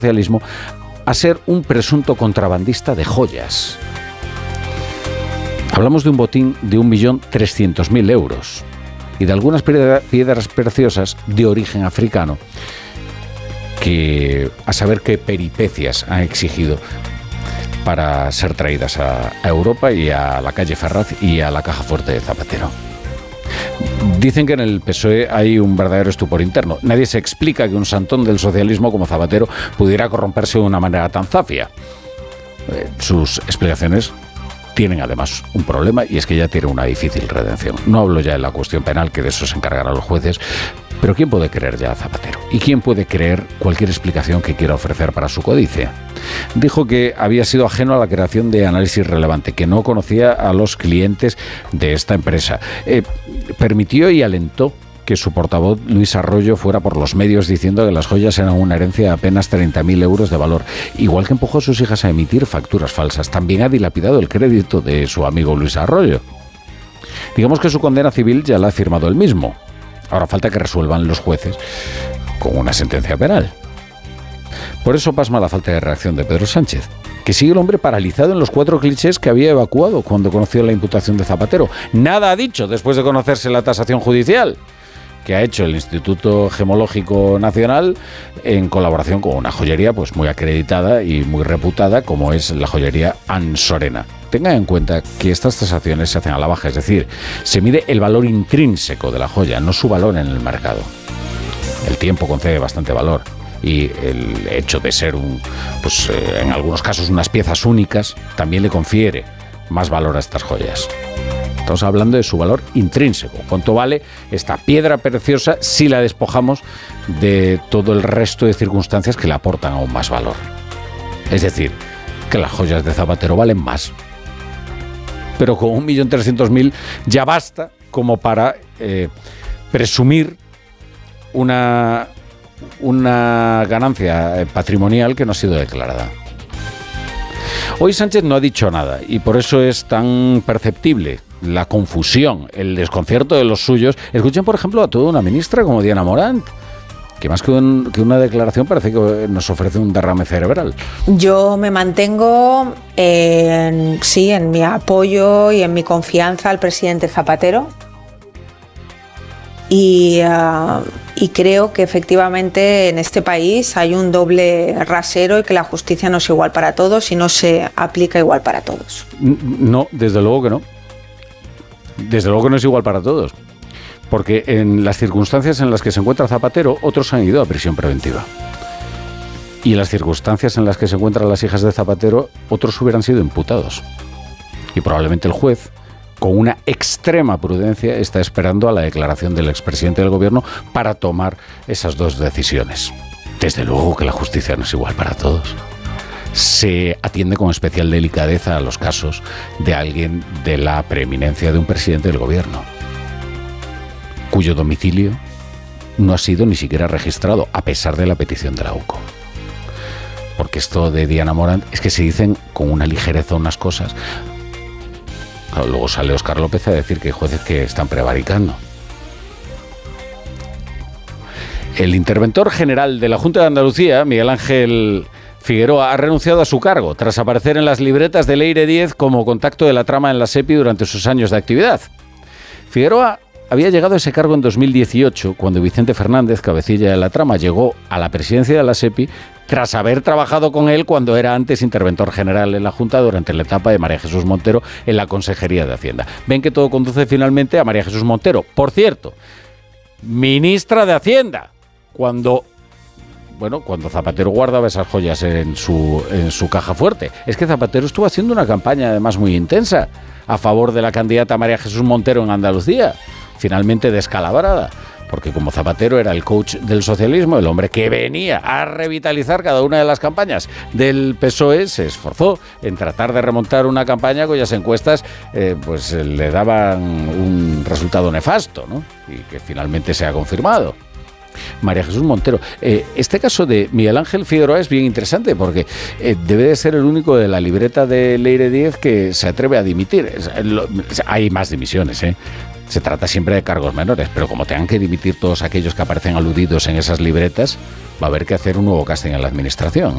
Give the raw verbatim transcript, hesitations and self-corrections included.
socialismo a ser un presunto contrabandista de joyas. Hablamos de un botín de un millón trescientos mil euros y de algunas piedras preciosas de origen africano que a saber qué peripecias han exigido para ser traídas a, a Europa y a la calle Ferraz y a la caja fuerte de Zapatero. Dicen que en el P S O E hay un verdadero estupor interno. Nadie se explica que un santón del socialismo como Zapatero pudiera corromperse de una manera tan zafia. Eh, sus explicaciones tienen además un problema, y es que ya tiene una difícil redención. No hablo ya de la cuestión penal, que de eso se encargarán los jueces, pero ¿quién puede creer ya a Zapatero? ¿Y quién puede creer cualquier explicación que quiera ofrecer para su codicia? Dijo que había sido ajeno a la creación de Análisis Relevante, que no conocía a los clientes de esta empresa. Eh, permitió y alentó que su portavoz, Luis Arroyo, fuera por los medios diciendo que las joyas eran una herencia de apenas treinta mil euros de valor. Igual que empujó a sus hijas a emitir facturas falsas, también ha dilapidado el crédito de su amigo Luis Arroyo. Digamos que su condena civil ya la ha firmado él mismo. Ahora falta que resuelvan los jueces con una sentencia penal. Por eso pasma la falta de reacción de Pedro Sánchez, que sigue el hombre paralizado en los cuatro clichés que había evacuado cuando conoció la imputación de Zapatero. Nada ha dicho después de conocerse la tasación judicial que ha hecho el Instituto Gemológico Nacional en colaboración con una joyería pues muy acreditada y muy reputada como es la joyería Ansorena. Tengan en cuenta que estas tasaciones se hacen a la baja, es decir, se mide el valor intrínseco de la joya, no su valor en el mercado. El tiempo concede bastante valor y el hecho de ser, un, pues, eh, en algunos casos, unas piezas únicas también le confiere más valor a estas joyas. Estamos hablando de su valor intrínseco. ¿Cuánto vale esta piedra preciosa si la despojamos de todo el resto de circunstancias que le aportan aún más valor? Es decir, que las joyas de Zapatero valen más. Pero con un millón trescientos mil ya basta como para eh, presumir una, una ganancia patrimonial que no ha sido declarada. Hoy Sánchez no ha dicho nada y por eso es tan perceptible la confusión, el desconcierto de los suyos. Escuchen, por ejemplo, a toda una ministra como Diana Morant, que más que, un, que una declaración parece que nos ofrece un derrame cerebral. Yo me mantengo en, sí, en mi apoyo y en mi confianza al presidente Zapatero. Y, uh, y creo que efectivamente en este país hay un doble rasero y que la justicia no es igual para todos y no se aplica igual para todos. No, desde luego que no. Desde luego que no es igual para todos. Porque en las circunstancias en las que se encuentra Zapatero, otros han ido a prisión preventiva. Y en las circunstancias en las que se encuentran las hijas de Zapatero, otros hubieran sido imputados. Y probablemente el juez, con una extrema prudencia, está esperando a la declaración del expresidente del gobierno para tomar esas dos decisiones. Desde luego que la justicia no es igual para todos. Se atiende con especial delicadeza a los casos de alguien de la preeminencia de un presidente del gobierno, cuyo domicilio no ha sido ni siquiera registrado, a pesar de la petición de la U C O. Porque esto de Diana Morant es que se dicen con una ligereza unas cosas. Claro, luego sale Óscar López a decir que hay jueces que están prevaricando. El interventor general de la Junta de Andalucía, Miguel Ángel Figueroa, ha renunciado a su cargo tras aparecer en las libretas de Leire Díez como contacto de la trama en la SEPI durante sus años de actividad. Figueroa había llegado a ese cargo en dos mil dieciocho, cuando Vicente Fernández, cabecilla de la trama, llegó a la presidencia de la SEPI tras haber trabajado con él cuando era antes interventor general en la Junta durante la etapa de María Jesús Montero en la Consejería de Hacienda. Ven que todo conduce finalmente a María Jesús Montero. Por cierto, ministra de Hacienda, cuando... Bueno, cuando Zapatero guardaba esas joyas en su, en su caja fuerte. Es que Zapatero estuvo haciendo una campaña además muy intensa a favor de la candidata María Jesús Montero en Andalucía, finalmente descalabrada, porque como Zapatero era el coach del socialismo, el hombre que venía a revitalizar cada una de las campañas del P S O E, se esforzó en tratar de remontar una campaña cuyas encuestas eh, pues le daban un resultado nefasto, ¿no? Y que finalmente se ha confirmado. María Jesús Montero. Eh, este caso de Miguel Ángel Figueroa es bien interesante porque eh, debe de ser el único de la libreta de Leire Díez que se atreve a dimitir. Es, lo, hay más dimisiones, ¿eh? Se trata siempre de cargos menores, pero como tengan que dimitir todos aquellos que aparecen aludidos en esas libretas, va a haber que hacer un nuevo casting en la administración.